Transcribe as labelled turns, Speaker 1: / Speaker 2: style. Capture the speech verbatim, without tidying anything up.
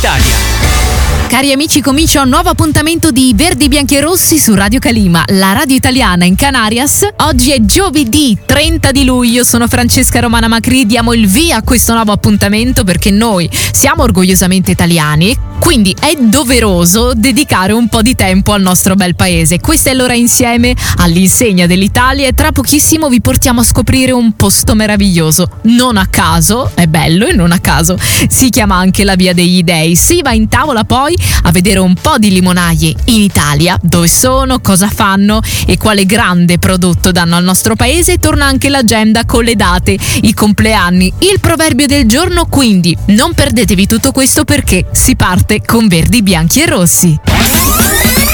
Speaker 1: Italia.
Speaker 2: Cari amici, comincia un nuovo appuntamento di Verdi, Bianchi e Rossi su Radio Calima, la radio italiana in Canarias. Oggi è giovedì trenta di luglio, sono Francesca Romana Macri, diamo il via a questo nuovo appuntamento perché noi siamo orgogliosamente italiani, quindi è doveroso dedicare un po' di tempo al nostro bel paese. Questa è l'ora insieme all'insegna dell'Italia e tra pochissimo vi portiamo a scoprire un posto meraviglioso. Non a caso, è bello e non a caso, si chiama anche la Via degli Dei. Si va in tavola poi a vedere un po' di limonaie in Italia, dove sono, cosa fanno e quale grande prodotto danno al nostro paese. Torna anche l'agenda con le date, i compleanni, il proverbio del giorno, quindi non perdetevi tutto questo perché si parte con Verdi, Bianchi e Rossi.